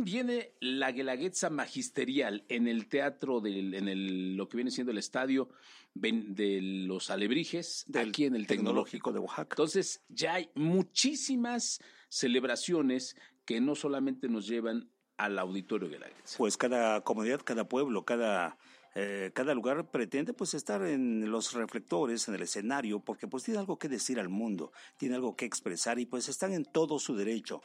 viene la Guelaguetza magisterial en el teatro, lo que viene siendo el estadio de los Alebrijes, aquí en el Tecnológico de Oaxaca. Entonces ya hay muchísimas celebraciones que no solamente nos llevan al auditorio Guelaguetza. Pues cada comunidad, cada pueblo, cada lugar pretende pues estar en los reflectores, en el escenario, porque pues tiene algo que decir al mundo, tiene algo que expresar y pues están en todo su derecho.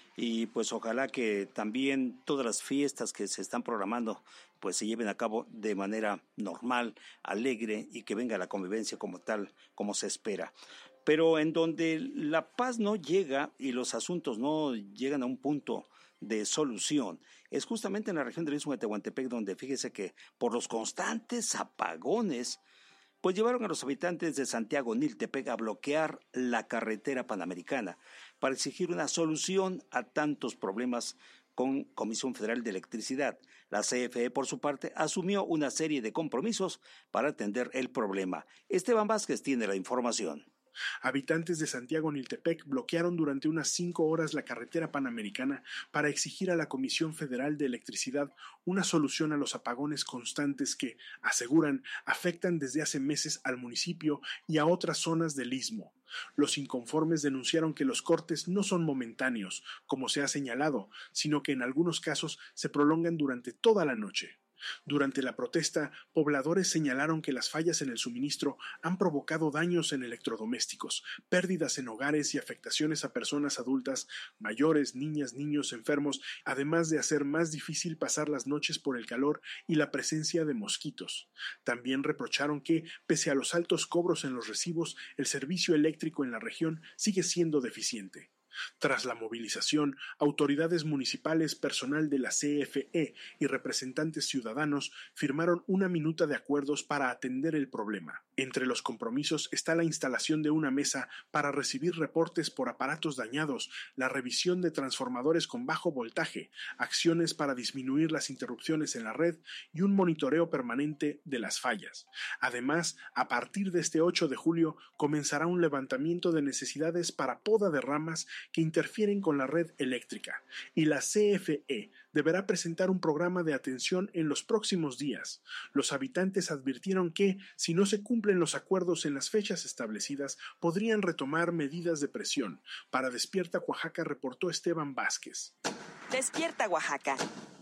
Y pues ojalá que también todas las fiestas que se están programando pues se lleven a cabo de manera normal, alegre y que venga la convivencia como tal, como se espera. Pero en donde la paz no llega y los asuntos no llegan a un punto de solución, es justamente en la región del Istmo de Tehuantepec, donde fíjese que por los constantes apagones pues llevaron a los habitantes de Santiago Niltepec a bloquear la carretera panamericana para exigir una solución a tantos problemas con Comisión Federal de Electricidad. La CFE, por su parte, asumió una serie de compromisos para atender el problema. Esteban Vázquez tiene la información. Habitantes de Santiago Niltepec bloquearon durante unas 5 horas la carretera panamericana para exigir a la Comisión Federal de Electricidad una solución a los apagones constantes que, aseguran, afectan desde hace meses al municipio y a otras zonas del istmo. Los inconformes denunciaron que los cortes no son momentáneos, como se ha señalado, sino que en algunos casos se prolongan durante toda la noche. Durante la protesta, pobladores señalaron que las fallas en el suministro han provocado daños en electrodomésticos, pérdidas en hogares y afectaciones a personas adultas, mayores, niñas, niños, enfermos, además de hacer más difícil pasar las noches por el calor y la presencia de mosquitos. También reprocharon que, pese a los altos cobros en los recibos, el servicio eléctrico en la región sigue siendo deficiente. Tras la movilización, autoridades municipales, personal de la CFE y representantes ciudadanos firmaron una minuta de acuerdos para atender el problema. Entre los compromisos está la instalación de una mesa para recibir reportes por aparatos dañados, la revisión de transformadores con bajo voltaje, acciones para disminuir las interrupciones en la red y un monitoreo permanente de las fallas. Además, a partir de este 8 de julio comenzará un levantamiento de necesidades para poda de ramas que interfieren con la red eléctrica, y la CFE deberá presentar un programa de atención en los próximos días. Los habitantes advirtieron que, si no se cumplen los acuerdos en las fechas establecidas, podrían retomar medidas de presión. Para Despierta Oaxaca reportó Esteban Vázquez. Despierta Oaxaca.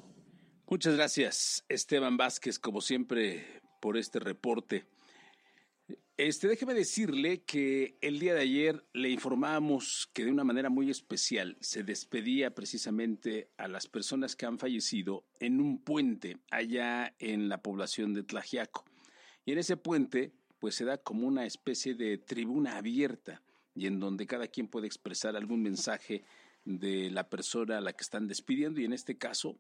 Muchas gracias, Esteban Vázquez, como siempre, por este reporte. Déjeme decirle que el día de ayer le informamos que de una manera muy especial se despedía precisamente a las personas que han fallecido en un puente allá en la población de Tlaxiaco. Y en ese puente pues se da como una especie de tribuna abierta y en donde cada quien puede expresar algún mensaje de la persona a la que están despidiendo, y en este caso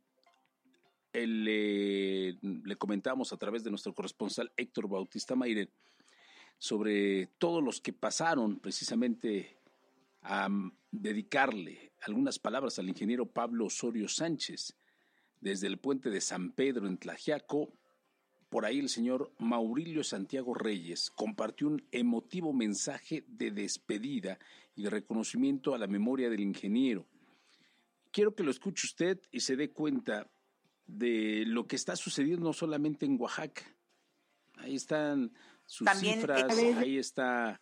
le comentamos a través de nuestro corresponsal Héctor Bautista Mayre sobre todos los que pasaron precisamente a dedicarle algunas palabras al ingeniero Pablo Osorio Sánchez. Desde el puente de San Pedro en Tlaxiaco, por ahí el señor Maurilio Santiago Reyes compartió un emotivo mensaje de despedida y de reconocimiento a la memoria del ingeniero. Quiero que lo escuche usted y se dé cuenta de lo que está sucediendo no solamente en Oaxaca. Ahí están sus también, cifras, ahí está,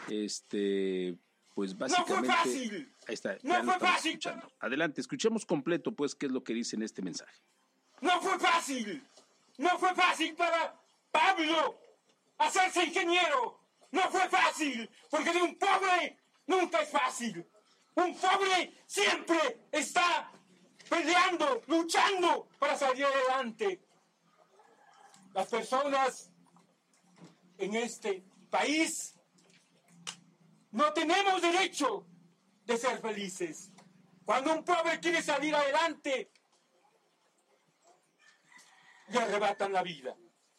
pues básicamente... ¡No fue fácil! Ahí está, ¡No fue fácil! Escuchando. Adelante, escuchemos completo, pues, qué es lo que dice en este mensaje. ¡No fue fácil! ¡No fue fácil para Pablo hacerse ingeniero! ¡No fue fácil! Porque de un pobre nunca es fácil. Un pobre siempre está peleando, luchando para salir adelante. Las personas en este país no tenemos derecho de ser felices. Cuando un pobre quiere salir adelante, le arrebatan la vida.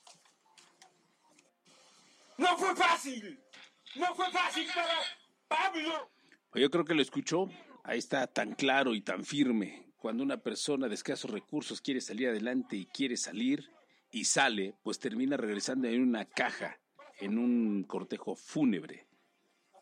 No fue fácil. No fue fácil para Pablo. Yo creo que lo escuchó. Ahí está, tan claro y tan firme. Cuando una persona de escasos recursos quiere salir adelante y quiere salir y sale, pues termina regresando en una caja, en un cortejo fúnebre.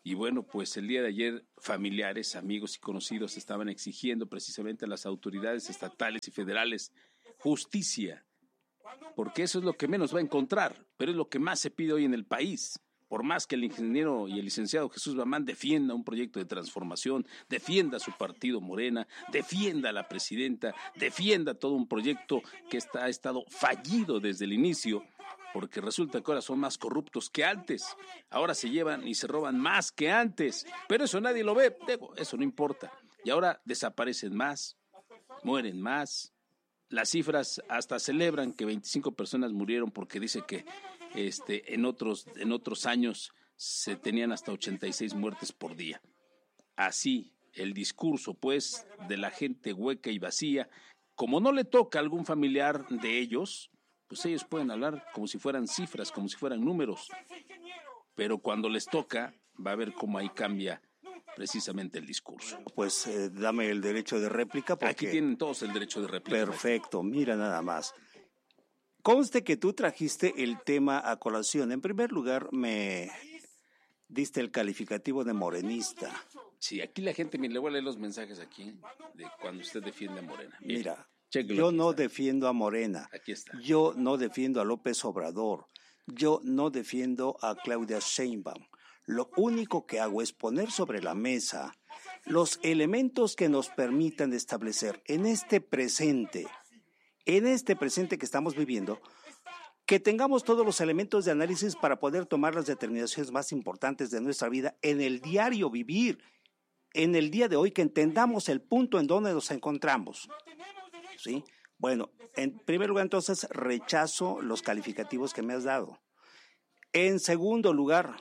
Y bueno, pues el día de ayer familiares, amigos y conocidos estaban exigiendo precisamente a las autoridades estatales y federales justicia, porque eso es lo que menos va a encontrar, pero es lo que más se pide hoy en el país. Por más que el ingeniero y el licenciado Jesús Bamán defienda un proyecto de transformación, defienda su partido Morena, defienda a la presidenta, defienda todo un proyecto que ha estado fallido desde el inicio, porque resulta que ahora son más corruptos que antes, ahora se llevan y se roban más que antes, pero eso nadie lo ve, eso no importa, y ahora desaparecen más, mueren más. Las cifras hasta celebran que 25 personas murieron porque dice que en otros años se tenían hasta 86 muertes por día. Así, el discurso, pues, de la gente hueca y vacía, como no le toca a algún familiar de ellos, pues ellos pueden hablar como si fueran cifras, como si fueran números. Pero cuando les toca, va a ver cómo ahí cambia precisamente el discurso. Pues dame el derecho de réplica. Porque... Aquí tienen todos el derecho de réplica. Perfecto, mira nada más. Conste que tú trajiste el tema a colación. En primer lugar, me diste el calificativo de morenista. Sí, aquí la gente, mire, le voy a leer los mensajes aquí de cuando usted defiende a Morena. Mira, yo no defiendo a Morena. Aquí está. Yo no defiendo a López Obrador. Yo no defiendo a Claudia Sheinbaum. Lo único que hago es poner sobre la mesa los elementos que nos permitan establecer en este presente que estamos viviendo, que tengamos todos los elementos de análisis para poder tomar las determinaciones más importantes de nuestra vida en el diario vivir, en el día de hoy, que entendamos el punto en donde nos encontramos. ¿Sí? Bueno, en primer lugar, entonces, rechazo los calificativos que me has dado. En segundo lugar,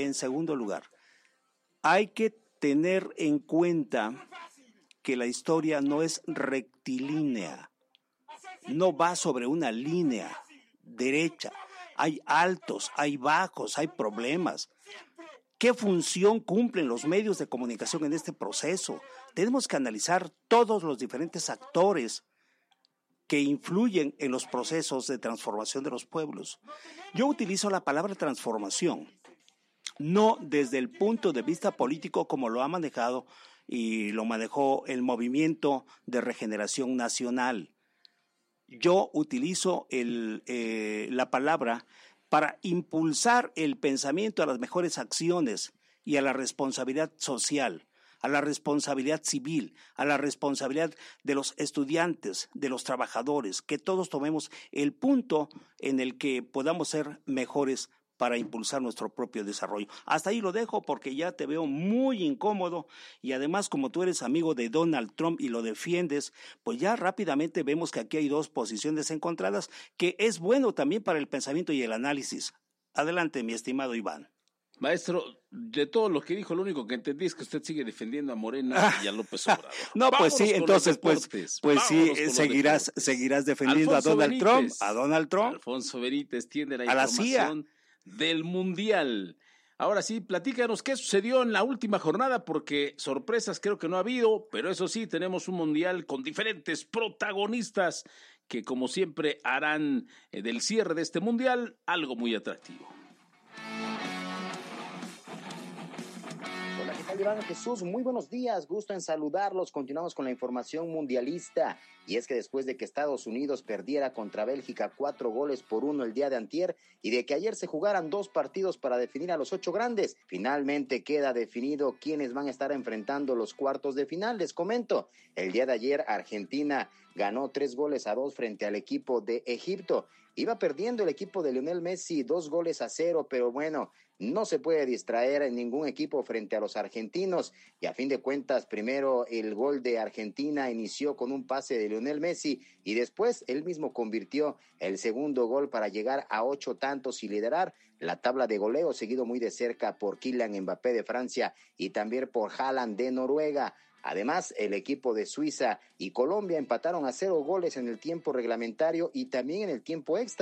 hay que tener en cuenta que la historia no es rectilínea, no va sobre una línea derecha. Hay altos, hay bajos, hay problemas. ¿Qué función cumplen los medios de comunicación en este proceso? Tenemos que analizar todos los diferentes actores que influyen en los procesos de transformación de los pueblos. Yo utilizo la palabra transformación, no desde el punto de vista político como lo ha manejado y lo manejó el Movimiento de Regeneración Nacional. Yo utilizo la palabra para impulsar el pensamiento a las mejores acciones y a la responsabilidad social, a la responsabilidad civil, a la responsabilidad de los estudiantes, de los trabajadores, que todos tomemos el punto en el que podamos ser mejores para impulsar nuestro propio desarrollo. Hasta ahí lo dejo porque ya te veo muy incómodo y además como tú eres amigo de Donald Trump y lo defiendes, pues ya rápidamente vemos que aquí hay dos posiciones encontradas que es bueno también para el pensamiento y el análisis. Adelante, mi estimado Iván. Maestro, de todo lo que dijo, lo único que entendí es que usted sigue defendiendo a Morena y a López Obrador. No, pues sí, entonces pues sí, seguirás defendiendo Alfonso a Donald Benítez, Trump, a Donald Trump. Alfonso Benítez tiene la a información del Mundial. Ahora sí, platícanos qué sucedió en la última jornada, porque sorpresas creo que no ha habido, pero eso sí, tenemos un Mundial con diferentes protagonistas que como siempre harán del cierre de este Mundial algo muy atractivo. Iván Jesús, muy buenos días, gusto en saludarlos. Continuamos con la información mundialista, y es que después de que Estados Unidos perdiera contra Bélgica 4-1 el día de antier y de que ayer se jugaran 2 partidos para definir a los 8 grandes, finalmente queda definido quiénes van a estar enfrentando los cuartos de final. Les comento, el día de ayer Argentina ganó 3-2 frente al equipo de Egipto. Iba perdiendo el equipo de Lionel Messi 2-0, pero bueno, no se puede distraer en ningún equipo frente a los argentinos, y a fin de cuentas, primero el gol de Argentina inició con un pase de Lionel Messi, y después él mismo convirtió el segundo gol para llegar a 8 tantos y liderar la tabla de goleo, seguido muy de cerca por Kylian Mbappé de Francia y también por Haaland de Noruega. Además, el equipo de Suiza y Colombia empataron a 0 goles en el tiempo reglamentario y también en el tiempo extra.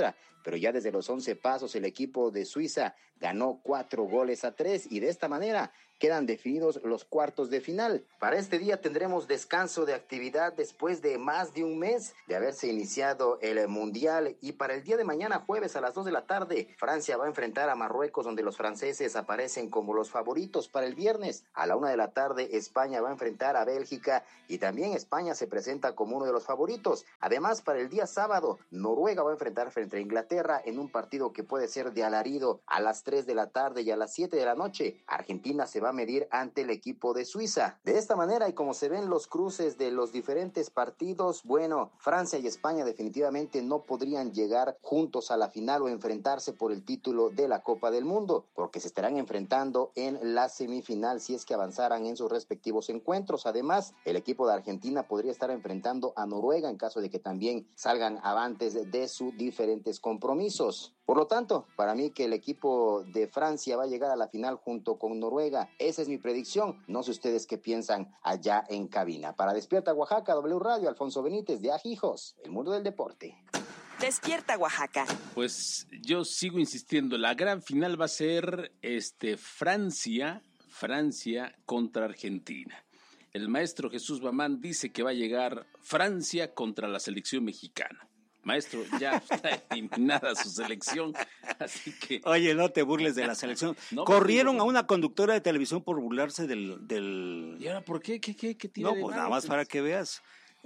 pero ya desde los 11 pasos el equipo de Suiza ganó 4-3 y de esta manera quedan definidos los cuartos de final. Para este día tendremos descanso de actividad después de más de un mes de haberse iniciado el Mundial, y para el día de mañana jueves a las 2 de la tarde Francia va a enfrentar a Marruecos, donde los franceses aparecen como los favoritos. Para el viernes a la 1 de la tarde España va a enfrentar a Bélgica y también España se presenta como uno de los favoritos. Además, para el día sábado Noruega va a enfrentar frente a Inglaterra en un partido que puede ser de alarido. A las 3 de la tarde y a las 7 de la noche Argentina se va a medir ante el equipo de Suiza. De esta manera, y como se ven los cruces de los diferentes partidos, bueno, Francia y España definitivamente no podrían llegar juntos a la final o enfrentarse por el título de la Copa del Mundo, porque se estarán enfrentando en la semifinal si es que avanzaran en sus respectivos encuentros. Además, el equipo de Argentina podría estar enfrentando a Noruega en caso de que también salgan avantes de sus diferentes compromisos. Por lo tanto, para mí que el equipo de Francia va a llegar a la final junto con Noruega. Esa es mi predicción. No sé ustedes qué piensan allá en cabina. Para Despierta Oaxaca, W Radio, Alfonso Benítez de Ajijos, el mundo del deporte. Despierta Oaxaca. Pues yo sigo insistiendo, la gran final va a ser Francia contra Argentina. El maestro Jesús Bamán dice que va a llegar Francia contra la selección mexicana. Maestro, ya está eliminada su selección, así que... Oye, no te burles de la selección. No, corrieron a una conductora de televisión por burlarse del... ¿Y ahora por qué? ¿Qué tiene No, de pues malo? nada más para que veas.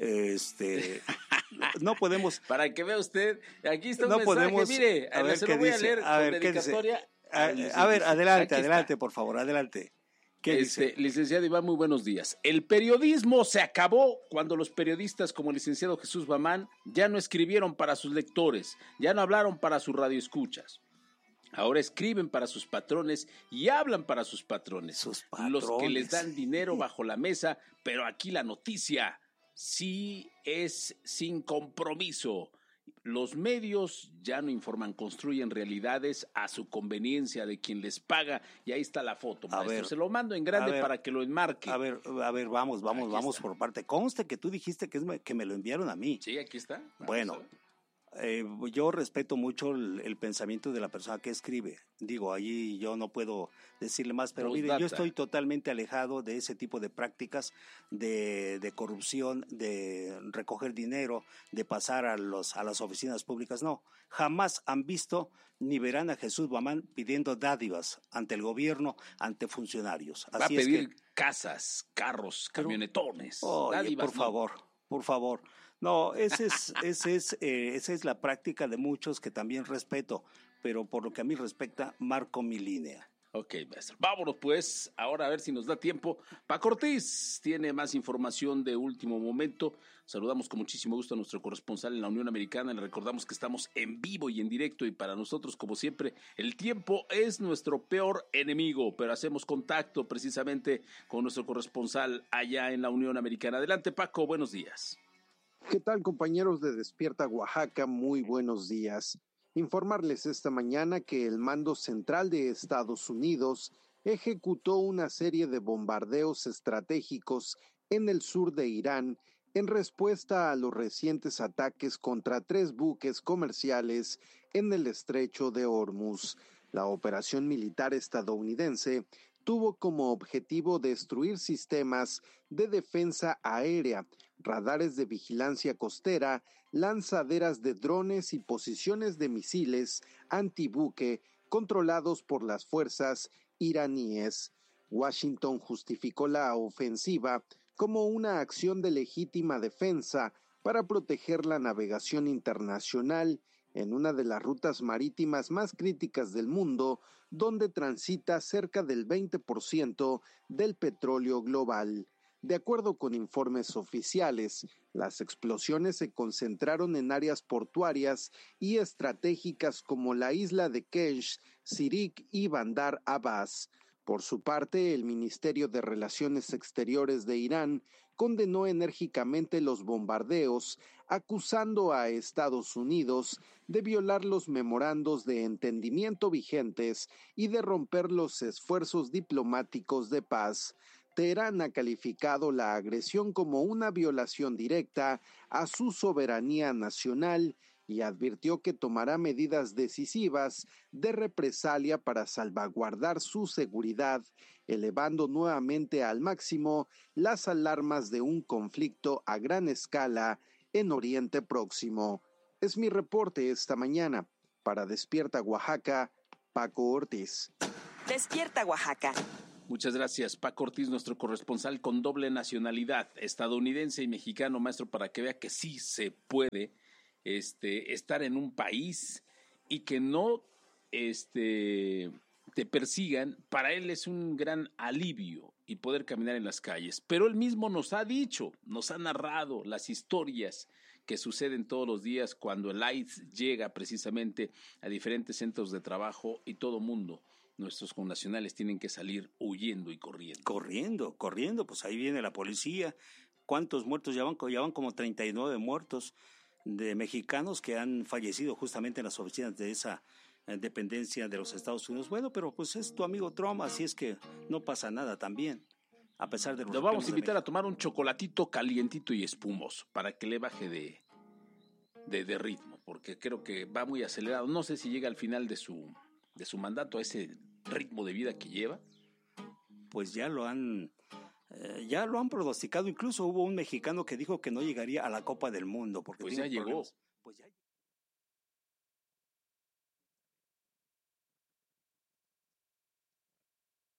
No podemos... Para que vea usted, aquí está un no mensaje, podemos, mire, a ver se qué lo voy dice, a leer a ver, con ¿qué dice? dedicatoria. A ver, adelante, Aquí está. por favor, adelante. ¿Qué dice? Licenciado Iván, muy buenos días. El periodismo se acabó cuando los periodistas como el licenciado Jesús Bamán ya no escribieron para sus lectores, ya no hablaron para sus radioescuchas. Ahora escriben para sus patrones y hablan para sus patrones. Sus patrones. Los que les dan dinero bajo la mesa, pero aquí la noticia sí es sin compromiso. Los medios ya no informan, construyen realidades a su conveniencia de quien les paga, y ahí está la foto, maestro. ver, se lo mando en grande para que lo enmarque. A ver, vamos por parte. Conste que tú dijiste que me lo enviaron a mí. Sí, aquí está. Bueno, yo respeto mucho el pensamiento de la persona que escribe. Digo, allí yo no puedo decirle más, pero mire, yo estoy totalmente alejado de ese tipo de prácticas de corrupción, de recoger dinero, de pasar a las oficinas públicas. No, jamás han visto ni verán a Jesús Bamán pidiendo dádivas ante el gobierno, ante funcionarios. Va a pedir casas, carros, camionetones. Oye, dádivas, por favor. No, esa es la práctica de muchos que también respeto, pero por lo que a mí respecta, marco mi línea. Ok, maestro. Vámonos pues, ahora a ver si nos da tiempo. Paco Ortiz tiene más información de último momento. Saludamos con muchísimo gusto a nuestro corresponsal en la Unión Americana. Le recordamos que estamos en vivo y en directo, y para nosotros, como siempre, el tiempo es nuestro peor enemigo, pero hacemos contacto precisamente con nuestro corresponsal allá en la Unión Americana. Adelante, Paco, buenos días. ¿Qué tal, compañeros de Despierta Oaxaca? Muy buenos días. Informarles esta mañana que el Mando Central de Estados Unidos ejecutó una serie de bombardeos estratégicos en el sur de Irán en respuesta a los recientes ataques contra 3 buques comerciales en el estrecho de Hormuz. La operación militar estadounidense tuvo como objetivo destruir sistemas de defensa aérea, radares de vigilancia costera, lanzaderas de drones y posiciones de misiles antibuque controlados por las fuerzas iraníes. Washington justificó la ofensiva como una acción de legítima defensa para proteger la navegación internacional en una de las rutas marítimas más críticas del mundo, donde transita cerca del 20% del petróleo global. De acuerdo con informes oficiales, las explosiones se concentraron en áreas portuarias y estratégicas como la isla de Kesh, Sirik y Bandar Abbas. Por su parte, el Ministerio de Relaciones Exteriores de Irán condenó enérgicamente los bombardeos, acusando a Estados Unidos de violar los memorandos de entendimiento vigentes y de romper los esfuerzos diplomáticos de paz. Teherán ha calificado la agresión como una violación directa a su soberanía nacional y advirtió que tomará medidas decisivas de represalia para salvaguardar su seguridad, elevando nuevamente al máximo las alarmas de un conflicto a gran escala en Oriente Próximo. Es mi reporte esta mañana. Para Despierta Oaxaca, Paco Ortiz. Despierta Oaxaca. Muchas gracias, Paco Ortiz, nuestro corresponsal con doble nacionalidad, estadounidense y mexicano, maestro, para que vea que sí se puede estar en un país y que no te persigan. Para él es un gran alivio y poder caminar en las calles. Pero él mismo nos ha dicho, nos ha narrado las historias que suceden todos los días cuando el ICE llega precisamente a diferentes centros de trabajo y todo mundo, nuestros connacionales, tienen que salir huyendo y corriendo. Corriendo, pues ahí viene la policía. ¿Cuántos muertos? Ya van como 39 muertos de mexicanos que han fallecido justamente en las oficinas de esa dependencia de los Estados Unidos. Bueno, pero pues es tu amigo Trump, así es que no pasa nada también, a pesar de los... Lo vamos a invitar a tomar un chocolatito calientito y espumoso para que le baje de ritmo, porque creo que va muy acelerado. No sé si llega al final de su mandato a ese ritmo de vida que lleva. Pues ya lo han pronosticado. Incluso hubo un mexicano que dijo que no llegaría a la Copa del Mundo porque pues ya llegó. Pues ya